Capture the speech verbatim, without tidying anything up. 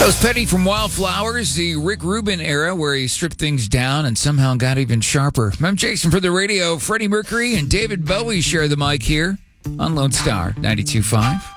That was Petty from Wildflowers, the Rick Rubin era where he stripped things down and somehow got even sharper. I'm Jason for the radio. Freddie Mercury and David Bowie share the mic here on Lone Star ninety-two point five.